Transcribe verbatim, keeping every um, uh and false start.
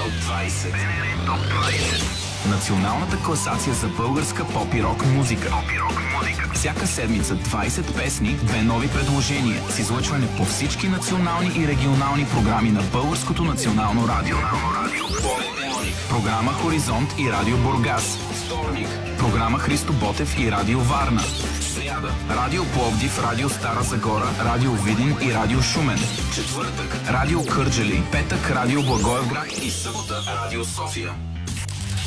Топ двайсет. БНР Топ двайсет. Националната класация за българска поп и рок музика. Поп и рок музика. Всяка седмица двайсет песни, две нови предложения с излъчване по всички национални и регионални програми на Българското национално радио. Понеделник. Програма Хоризонт и Радио Бургас. Вторник. Програма Христо Ботев и Радио Варна. Сряда. Радио Пловдив, Радио Стара Загора, Радио Видин и Радио Шумен. Четвъртък. Радио Кърджали. Петък. Радио Благоевград и събота. Радио София.